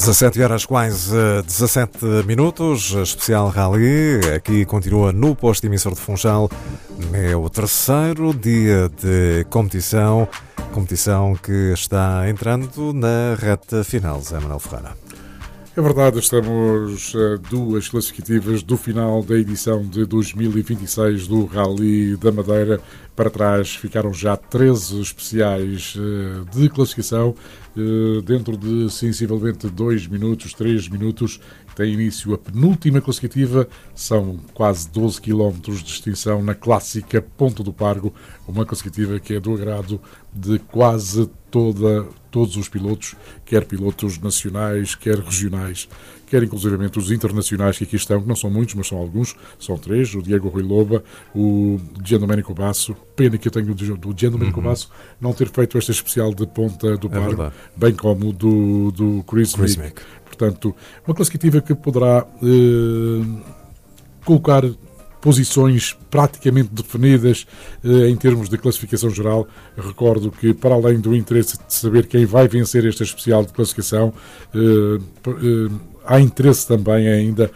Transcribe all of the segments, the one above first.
17 horas quase 17 minutos, especial Rally, aqui continua no posto emissor de Funchal, é o terceiro dia de competição que está entrando na reta final, Zé Manuel Ferreira. É verdade, estamos a duas classificativas do final da edição de 2026 do Rally da Madeira. Para trás ficaram já 13 especiais de classificação. Dentro de sensivelmente 2 minutos, 3 minutos, tem início a penúltima classificativa. São quase 12 km de extensão na clássica Ponta do Pargo, uma classificativa que é do agrado de quase todos os pilotos, quer pilotos nacionais, quer regionais, quer inclusivamente os internacionais que aqui estão, que não são muitos, mas são alguns, são 3, o Diego Rui Loba, o Giandomenico Basso. Pena que eu tenho do Giandomenico Basso não ter feito esta especial de Ponta do Pargo, bem como do Chris Mick. Portanto, uma classificativa que poderá colocar posições praticamente definidas em termos de classificação geral. Recordo que, para além do interesse de saber quem vai vencer esta especial de classificação, há interesse também ainda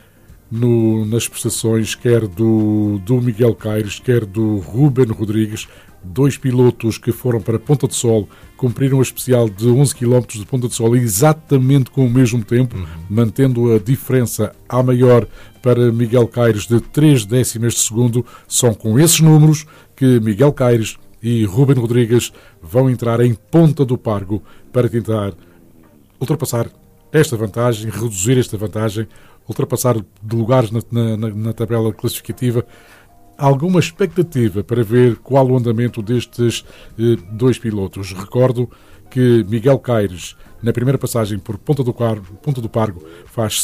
nas prestações, quer do Miguel Caires, quer do Ruben Rodrigues, dois pilotos que foram para Ponta de Sol, cumpriram a especial de 11 km de Ponta de Sol exatamente com o mesmo tempo, mantendo a diferença à maior para Miguel Caires de 3 décimas de segundo. São com esses números que Miguel Caires e Ruben Rodrigues vão entrar em Ponta do Pargo para tentar ultrapassar esta vantagem, reduzir esta vantagem, ultrapassar de lugares na tabela classificativa. Alguma expectativa para ver qual o andamento destes dois pilotos? Recordo que Miguel Caires, na primeira passagem por Ponta do Pargo, faz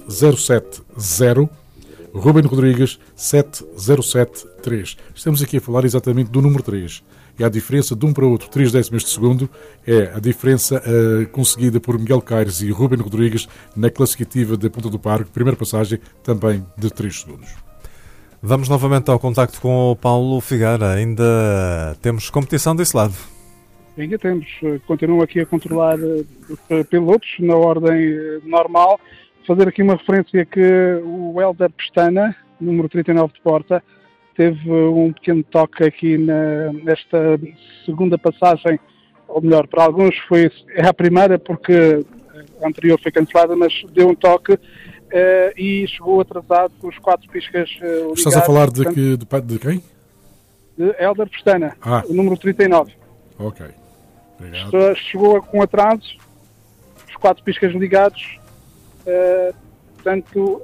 7.07.0, Ruben Rodrigues 7.07.3. Estamos aqui a falar exatamente do número 3. E a diferença de um para o outro, 3 décimas de segundo, é a diferença conseguida por Miguel Caires e Ruben Rodrigues na classificativa da Ponta do Pargo, primeira passagem também de 3 segundos. Vamos novamente ao contacto com o Paulo Figueira. Ainda temos competição desse lado? Ainda temos. Continuam aqui a controlar pilotos na ordem normal. Fazer aqui uma referência que o Helder Pestana, número 39 de Porta, teve um pequeno toque aqui nesta segunda passagem, ou melhor, para alguns é a primeira porque a anterior foi cancelada, mas deu um toque e chegou atrasado com os 4 piscas ligados. Estás a falar de quem? De Helder Pestana, o número 39. Ok, obrigado. Chegou com atrasos, os 4 piscas ligados, portanto,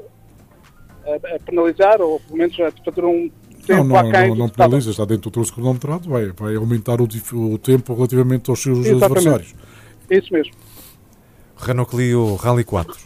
a penalizar, ou pelo menos a fazer um tempo aquém. Não penaliza, está dentro do troço cronometrado, vai aumentar o tempo relativamente aos seus adversários. É isso mesmo. Renault Clio Rally 4.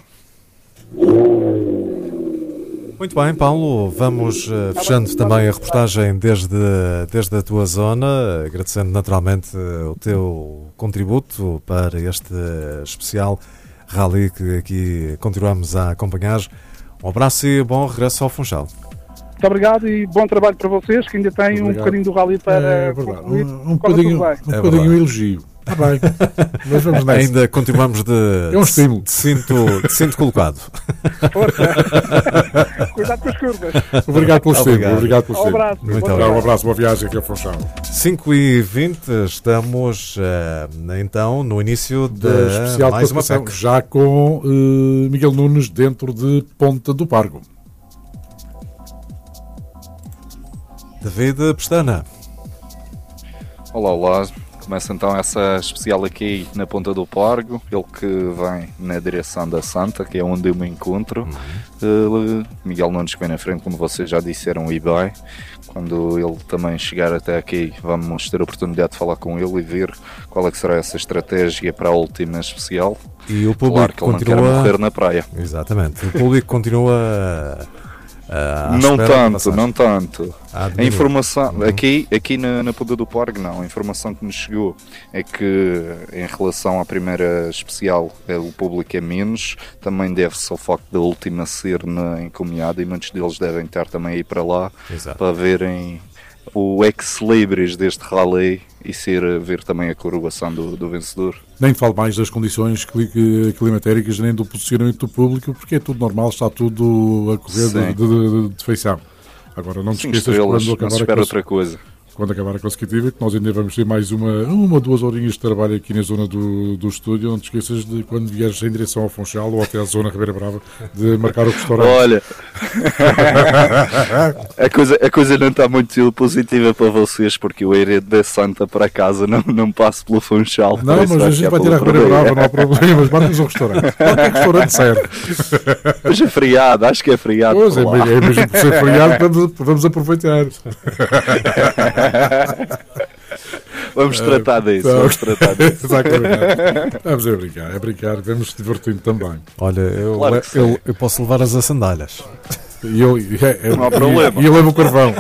Muito bem, Paulo, vamos fechando também a reportagem desde a tua zona, agradecendo naturalmente o teu contributo para este especial Rally que aqui continuamos a acompanhar. Um abraço e bom regresso ao Funchal. Muito obrigado e bom trabalho para vocês, que ainda têm um bocadinho do Rally para concluir. Um bocadinho elogio. Está bem, mas vamos nessa. Ainda continuamos é um estímulo. de cinto colocado. Cuidado com as curvas. Obrigado pelo estímulo. Obrigado pelo estímulo. Um abraço, boa viagem aqui ao Funchal. 5h20, estamos então no início da especial mais uma PEC. Já com Miguel Nunes dentro de Ponta do Pargo. David Pestana. Olá. Começa então essa especial aqui na Ponta do Pargo, ele que vem na direção da Santa, que é onde eu me encontro. Miguel Nunes que vem na frente, como vocês já disseram, e bem. Quando ele também chegar até aqui, vamos ter a oportunidade de falar com ele e ver qual é que será essa estratégia para a última especial. E o público claro que ele continua... não quer morrer na praia. Exatamente, o público continua... Não tanto. A informação, aqui na Ponta do Pargo não, a informação que nos chegou é que em relação à primeira especial o público é menos, também deve-se ao facto da última ser encaminhada e muitos deles devem estar também a ir para lá. Exato. Para verem o ex-libris deste rally e ver também a coroação do vencedor Nem falo mais das condições climatéricas nem do posicionamento do público, porque é tudo normal, está tudo a correr de feição. Agora, não te esqueças quando acabar a consecutiva, que nós ainda vamos ter mais uma ou 2 horinhas de trabalho aqui na zona do estúdio. Não te esqueças de, quando vieres em direção ao Funchal ou até à zona Ribeira Brava, de marcar o restaurante. Olha, a coisa não está muito positiva para vocês, porque eu irei da Santa para casa, não passo pelo Funchal. Não, mas a gente vai tirar a Ribeira Brava, não há problema, mas marcas um restaurante. Qualquer restaurante serve. Hoje é feriado, acho que é feriado. Pois é, mesmo por ser feriado, vamos aproveitar. Vamos tratar disso. Vamos a brincar, vamos se divertindo também. Olha, eu posso levar as sandálias. Não há problema. E eu levo o carvão.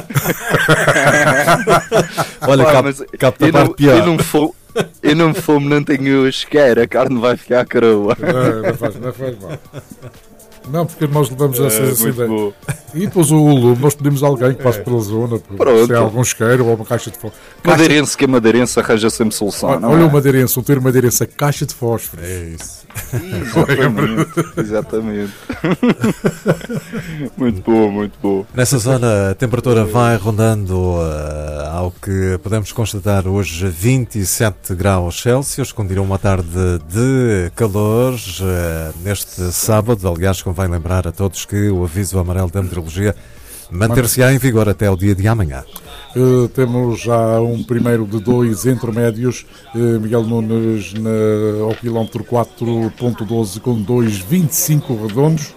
Olha, capta a parte pior. Eu não fumo, não tenho isqueiro, a carne vai ficar crua. Não faz mal. Não, porque nós levamos essas ideias. E depois o lume, nós pedimos alguém que passe pela zona, se há algum isqueiro ou uma caixa de fósforo. Madeirense, que é madeirense, arranja sempre solução. Olha o madeirense, um termo madeirense, a caixa de fósforo. É isso. Exatamente. Muito bom. Nessa zona a temperatura vai rondando ao que podemos constatar hoje 27 graus Celsius, continua uma tarde de calor neste sábado. Aliás, convém lembrar a todos que o aviso amarelo da meteorologia manter-se-á em vigor até o dia de amanhã. Temos já um primeiro de 2 intermédios, Miguel Nunes ao quilómetro 4.12 com 2,25 redondos.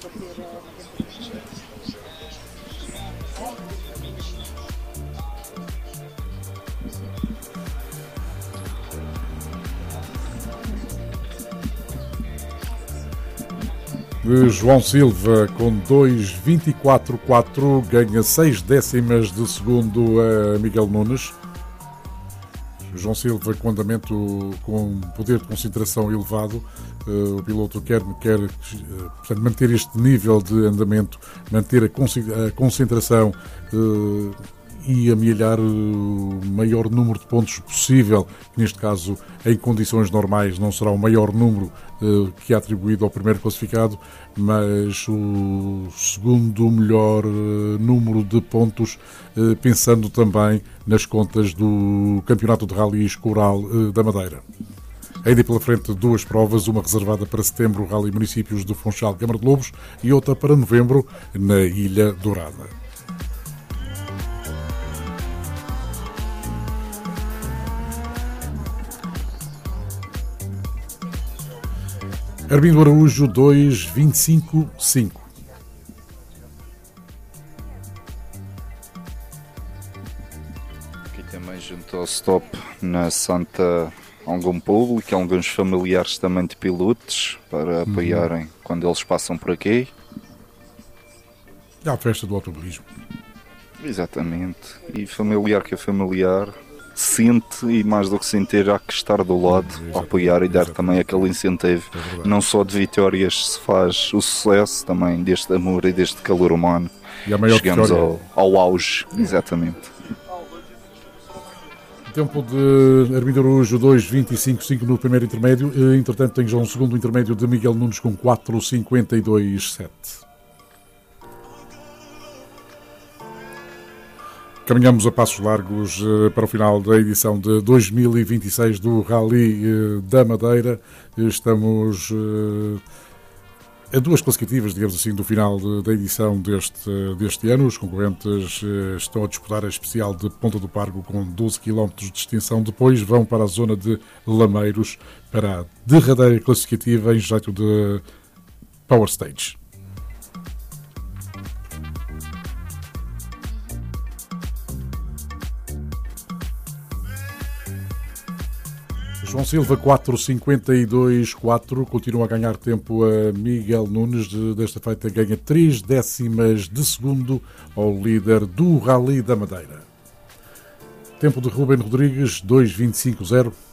João Silva com 2,24,4 ganha 6 décimas de segundo a Miguel Nunes. João Silva com andamento com poder de concentração elevado. O piloto quer portanto, manter este nível de andamento, manter a concentração e amealhar o maior número de pontos possível, que neste caso, em condições normais, não será o maior número que é atribuído ao primeiro classificado, mas o segundo melhor número de pontos, pensando também nas contas do Campeonato de Rallys Coral da Madeira. Ainda pela frente 2 provas, uma reservada para setembro, o Rally Municípios do Funchal Câmara de Lobos, e outra para novembro, na Ilha Dourada. Armindo Araújo 2,25,5. Aqui também junto ao stop na Santa algum público, alguns familiares também de pilotos para apoiarem quando eles passam por aqui. É a festa do automobilismo. Exatamente. E familiar que é familiar, sente e mais do que sentir, há que estar do lado, a apoiar e dar também aquele incentivo. Não só de vitórias se faz o sucesso, também deste amor e deste calor humano. E a maior chegamos ao auge, exatamente. Tempo de Armindo Araújo 2,25,5 no primeiro intermédio. Entretanto, tem já um segundo intermédio de Miguel Nunes com 4,52,7. Caminhamos a passos largos para o final da edição de 2026 do Rally da Madeira. Estamos a 2 classificativas, digamos assim, do final da edição deste ano. Os concorrentes estão a disputar a especial de Ponta do Pargo com 12 km de extensão. Depois vão para a zona de Lameiros para a derradeira classificativa em jeito de Power Stage. João Silva 4,52,4, continua a ganhar tempo a Miguel Nunes, desta feita ganha 3 décimas de segundo ao líder do Rally da Madeira. Tempo de Ruben Rodrigues 2,25,0.